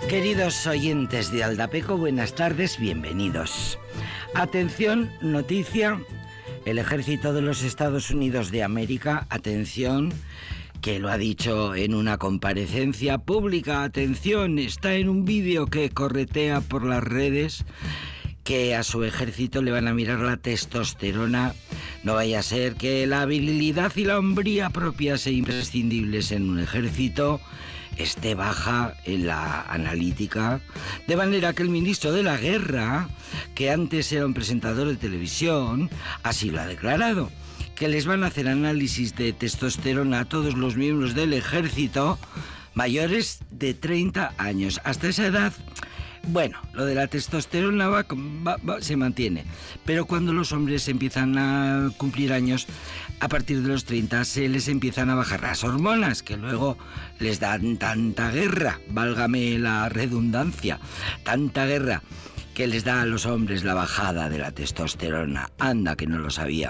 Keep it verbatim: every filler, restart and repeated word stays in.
Queridos oyentes de Aldapeco, buenas tardes, bienvenidos. Atención, noticia, el ejército de los Estados Unidos de América, atención, que lo ha dicho en una comparecencia pública, atención, está en un vídeo que corretea por las redes, que a su ejército le van a mirar la testosterona. No vaya a ser que la virilidad y la hombría propias e imprescindibles en un ejército esté baja en la analítica, de manera que el ministro de la Guerra, que antes era un presentador de televisión, así lo ha declarado, que les van a hacer análisis de testosterona a todos los miembros del ejército mayores de treinta años. Hasta esa edad, bueno, lo de la testosterona va, va, va, se mantiene, pero cuando los hombres empiezan a cumplir años, a partir de los treinta se les empiezan a bajar las hormonas, que luego les dan tanta guerra, válgame la redundancia, tanta guerra que les da a los hombres la bajada de la testosterona. Anda, que no lo sabía.